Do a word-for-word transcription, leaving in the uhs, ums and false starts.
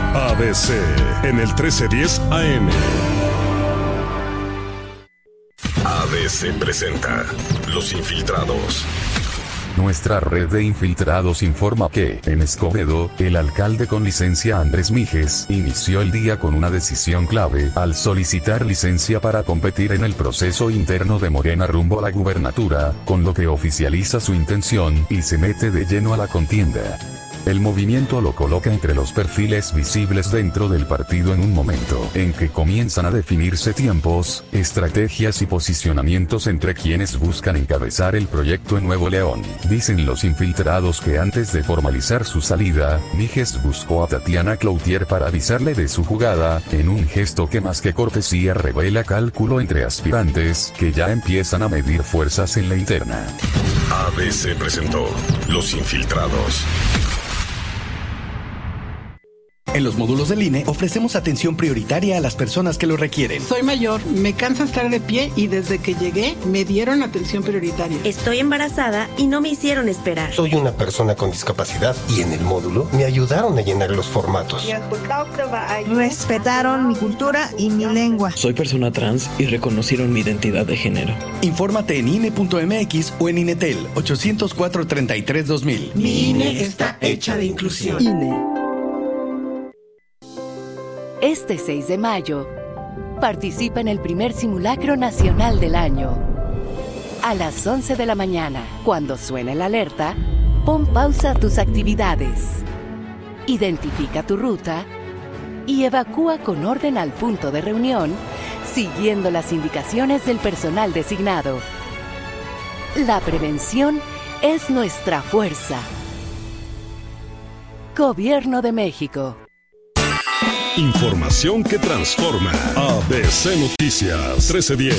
A B C en el trece diez A M. A B C presenta Los Infiltrados. Nuestra red de infiltrados informa que, en Escobedo, el alcalde con licencia Andrés Mijes inició el día con una decisión clave al solicitar licencia para competir en el proceso interno de Morena rumbo a la gubernatura, con lo que oficializa su intención y se mete de lleno a la contienda. El movimiento lo coloca entre los perfiles visibles dentro del partido en un momento en que comienzan a definirse tiempos, estrategias y posicionamientos entre quienes buscan encabezar el proyecto en Nuevo León. Dicen los infiltrados que antes de formalizar su salida, Mijes buscó a Tatiana Cloutier para avisarle de su jugada, en un gesto que más que cortesía revela cálculo entre aspirantes que ya empiezan a medir fuerzas en la interna. A B C presentó Los Infiltrados. En los módulos del I N E ofrecemos atención prioritaria a las personas que lo requieren. Soy mayor, me cansa estar de pie y desde que llegué me dieron atención prioritaria. Estoy embarazada y no me hicieron esperar. Soy una persona con discapacidad y en el módulo me ayudaron a llenar los formatos. Respetaron mi cultura y mi lengua. Soy persona trans y reconocieron mi identidad de género. Infórmate en I N E punto M X o en INETEL ochocientos cuatro, treinta y tres, dos mil. Mi I N E está hecha de inclusión. I N E. Este seis de mayo, participa en el primer simulacro nacional del año. A las once de la mañana, cuando suene la alerta, pon pausa a tus actividades. Identifica tu ruta y evacúa con orden al punto de reunión, siguiendo las indicaciones del personal designado. La prevención es nuestra fuerza. Gobierno de México. Información que transforma. A B C Noticias trece diez.